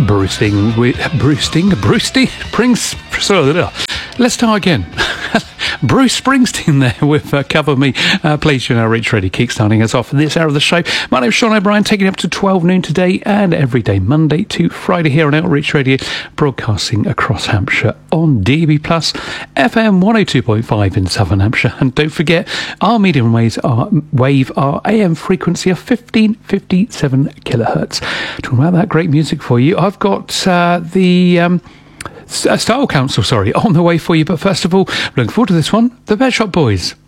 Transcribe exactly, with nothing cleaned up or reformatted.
Bruce-ing, Bruce-ing, Bruce-ing, Springs, let's start again. Bruce Springsteen there with uh, Cover Me. Uh, please, you know, Reach Ready, kickstarting us off in this hour of the show. My name's Sean O'Brien, taking up to twelve noon today and every day, Monday to Friday here on Outreach Radio, broadcasting across Hampshire on D A B plus, F M one oh two point five in Southern Hampshire. And don't forget, our medium waves are, wave our A M frequency of fifteen fifty-seven kilohertz. Talking about that great music for you, I've got uh, the... Um, Style Council, sorry, on the way for you. But first of all, looking forward to this one, the Pet Shop Boys.